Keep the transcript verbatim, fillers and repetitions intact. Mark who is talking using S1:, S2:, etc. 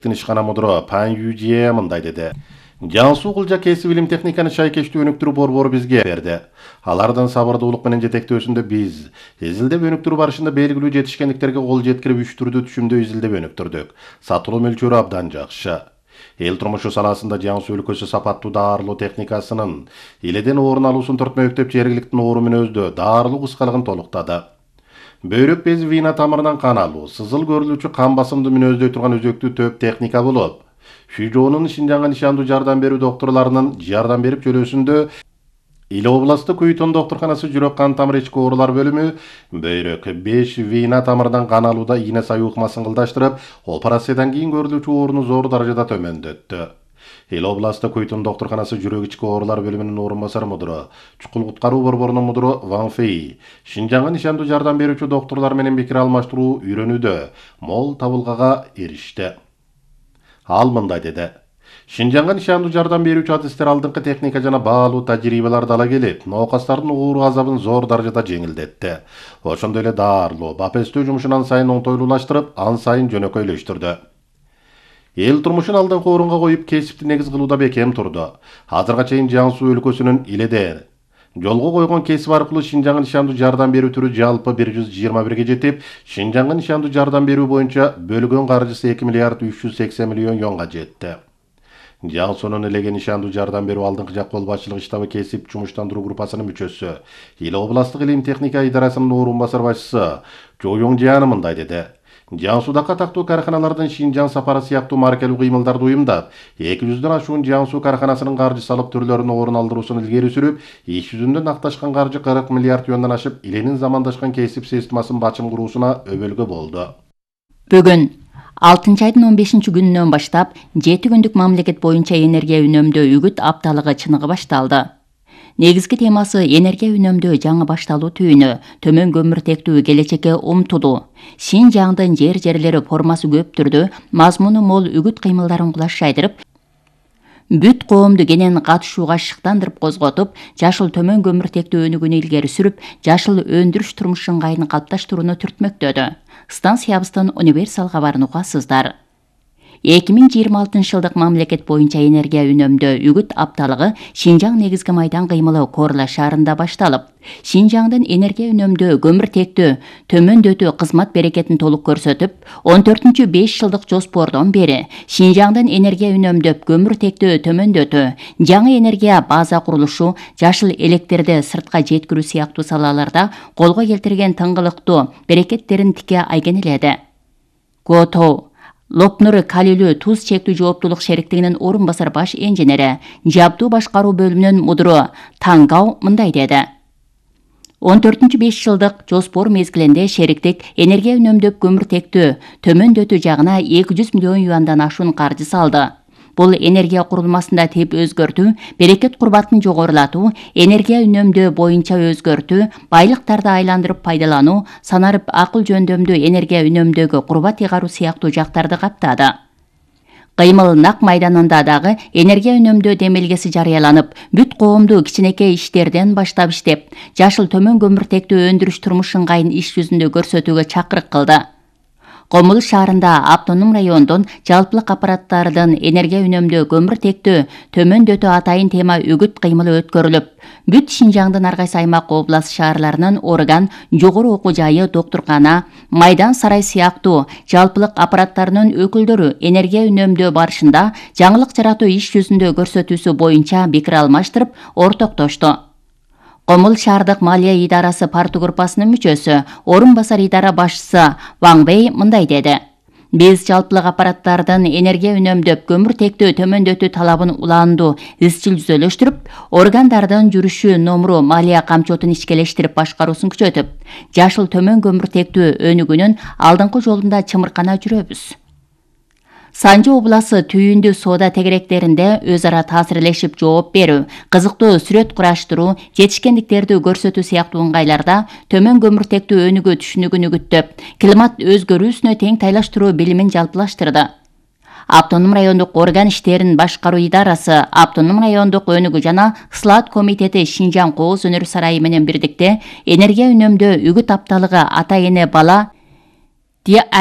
S1: ишкана мудро Пан Южие мындай деди. Жаңсу кылжа кесип илим техниканы шайкештүү өнүктүрүү борбору бизге берди. Алардын сабырдуулук менен жетектөөсүндө биз изилдеп өнүктүрүү барышында белгилүү жетишкендиктерге кол жеткирип үч түрдүү түшүмдө изилдеп өнүктүрдүк. Сатылуу мөлчөрү абдан жакшы. Эл турмушу саласында Жаңсу өлкөсү сапаттуу даарылоо техникасынын иледен орун алуусун төртмөктөп жергиликтин оору мүнөздө даарылуу кыскалыгын толуктады. Бөйрөк бези вина тамырынан кан алуу, сызыл көрүлүүчү кан басымды мүнөздөй турган өзөктүү төп техника болуп, Шүйжоонун Шинжаңга нишандуу жардам берүү докторлорунун жардам берип чөлөөсүндө Ил областы Куйтон докторканасы жүрөк кан тамыр ички оорулар бөлүмү бөйрөк беш вина тамырдан кан алууда ийне саю ыкмасын кылдаштырып, операциядан кийин көрүлүүчү ооруну зор даражада төмөндөттү. Ил областы Куйтон докторканасы жүрөк ички оорулар бөлүмүнүн орун басары мудуру, чукул куткаруу борборунун мудуру Ван Фэй, Шинжаңга нишандуу жардам берүүчү докторлор менен пикир алмаштыруу үйрөнүүдө мол табылгага эришти. Ал мындай деди. Шинжаңга нишандуу жардам берүүчү адистер алдыңкы техника жана баалуу тажрыйбаларды ала келип, ноокастардын оору азабын зор даражада жеңилдетти. Ошондой эле даарылоо, бапестөө жумушун ан сайын оңтойлуулаштырып, ан сайын жөнөкөйлөштүрдү. Эл турмушун алдыңкы орунга коюп, кесипти негиз кылууда бекем турду. Азырга чейин Жаңсу өлкөсүнүн иледе жолго койгон кесип аркылуу Шинжаңга нишандуу жардам берүү түрү жалпы бир жүз жыйырма бирге жетип, Шинжаңга нишандуу жардам берүү боюнча бөлгөн каржысы эки миллиард үч жүз сексен миллион юанга жетти. Жаңсунун элеген нишандуу жардам берүү алдыңкы жак кол башчылык штабы кесип жумуштандыруу группасынын мүчөсү, Ил областык илим техника идарасынын орун басар башчысы Чо Йоңжиан мындай деди. Жаңсуда катактуу карханалардын Шинжаң сапары сыяктуу маркелүү кыймылдарды уюмдап, эки жүздөн ашуун Жаңсу карханасынын каржы салып түрлөрүнүн орун алдыруусун илгери сүрүп, иш жүзүндө накташкан каржы кырк миллиард юандан ашып, иленин замандашкан кесип системасын бачым куруусуна өбөлгө болду.
S2: Бүгүн алтынчы айдын он бешинчи күнүнөн баштап жети күндүк мамлекет боюнча энергия үнөмдөө үгүт апталыгы чыныгы башталды. Негизги темасы энергия үнөмдөө жаңы башталуу түйүнү, төмөн көмүртектүү келечекке умтулуу. Шинжаңдын жер-жерлери формасы көп түрдө мазмуну мол үгүт кыймылдарын кулаш жайдырып, бүт коомду кенен катышууга шыктандырып козготуп, жашыл төмөн көмүртектүү өнүгүүнү илгери сүрүп, жашыл өндүрүш турмуш ыңгайын калыпташтырууну түртмөктөдү. Станциябыздын универсал кабарын угасыздар. эки миң жыйырма алтынчы жылдык мамлекет боюнча энергия үнөмдөө үгүт апталыгы Шинжаң негизги майдан кыймылы Корла шаарында башталып, Шинжаңдын энергия үнөмдөө көмүртектүү төмөндөтүү кызмат берекетин толук көрсөтүп, он төртүнчү беш жылдык жоспордон бери Шинжаңдын энергия үнөмдөп көмүртектүү төмөндөтүү, жаңы энергия база курулушу, жашыл электерди сыртка жеткирүү сыяктуу салаларда колго келтирген тыңгылыктуу берекеттерин тике айгенеледи. Готоу Лопнур Калилүү туз чектүү жооптулук шериктигинин орун басар баш инженери, жабдуу башкаруу бөлүмүнүн мудуру Тангау мындай деди. он төртүнчү беш жылдык жоспор мезгилинде шериктик энергия үнөмдөп көмүртектүү төмөндөтүү жагына эки жүз миллион юандан ашуун каржы салды. Бул энергия курулмасында тип өзгөртүү, берекет курбатын жогорулатуу, энергия үнөмдөө боюнча өзгөртүү, байлыктарды айландырып пайдалануу, санарып акыл жөндөмдүү энергия үнөмдөөгө курбат ыйгаруу сыяктуу жактарды каптады. Кыймыл нак майданында дагы энергия үнөмдөө демилгеси жарыяланып, бүт коомду кичинекей иштерден баштап иштеп, жашыл төмөн көмүртектүү өндүрүш турмуш ыңгайын иш жүзүндө көрсөтүүгө чакырык кылды. Комул шаарында автоном райондон жалпылык аппараттардын энергия үнөмдөө көмүртектүү төмөндөтүү атайын тема үгүт кыймылы өткөрүлүп, бүт Шинжаңдын ар кайсы аймак област шаарларынын орган, жогору окуу жайы, доктуркана, майдан сарай сыяктуу жалпылык аппараттарынын өкүлдөрү энергия үнөмдөө барышында жаңылык жаратуу иш жүзүндө көрсөтүүсү боюнча пикир алмаштырып, ортоктошту. Комул шаардык малия идарасы парту группасынын мүчөсү, орун басар идара башчысы Ван Бэй мындай деди. Биз жалпылык аппараттардын энергия үнөмдөп көмүртектүү төмөндөтүү талабын улаандуу изчил жүзөлөштүрүп, органдардын жүрүшү номуру малия камчотун ишкелештирип башкаруусун күчөтүп, жашыл төмөн көмүртектүү өнүгүүнүн алдыңкы жолунда чымыркана жүрөбүз. Санжы обласы түйүндүү соода тегеректеринде өз ара таасирлешип жооп берүү, кызыктуу сүрөт кураштыруу, жетишкендиктерди көрсөтүү сыяктуу ыңгайларда төмөн көмүртектүү өнүгүү түшүнүгүн үгүттөп, климат өзгөрүүсүнө тең тайлаштыруу билимин жалпылаштырды. Автоном райондук орган иштерин башкаруу идарасы, Автоном райондук өнүгүү жана Слаат комитети Шинжаң Кооз өнөр сарайы менен бирдикте энергия үнөмдөө үгүт апталыгы ата эне бала